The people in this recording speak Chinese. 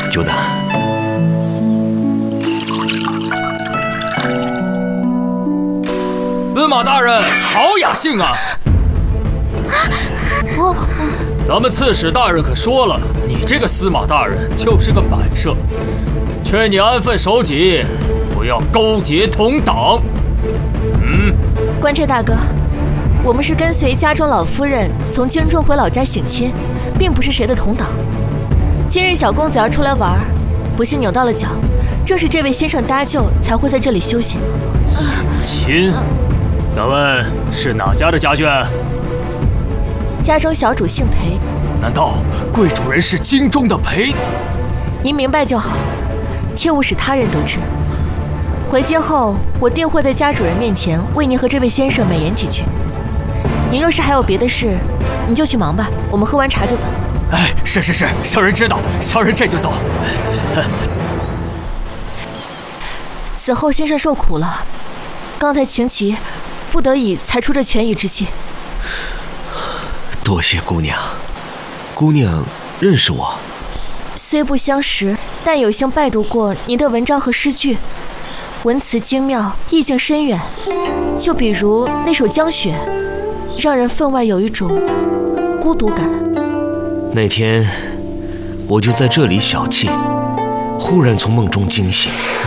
久等。 司马大人，好雅兴啊！咱们刺史大人可说了，你这个司马大人就是个摆设，劝你安分守己，不要勾结同党。 官差大哥，我们是跟随家中老夫人从荆州回老家省亲，并不是谁的同党。今日小公子要出来玩，不幸扭到了脚，正是这位先生搭救，才会在这里休息。 省亲？敢问是哪家的家眷？ 家中小主姓裴。 难道贵主人是京中的裴？ 您明白就好，切勿使他人得知。回京后，我定会在家主人面前为您和这位先生美言几句。您若是还有别的事，您就去忙吧，我们喝完茶就走。 哎，是，小人知道，小人这就走。 此后先生受苦了，刚才情急，不得已才出这权宜之计。 多谢姑娘，姑娘认识我？ 虽不相识，但有幸拜读过您的文章和诗句，文辞精妙，意境深远。就比如那首《江雪》，让人分外有一种孤独感。 那天我就在这里小憩，忽然从梦中惊醒，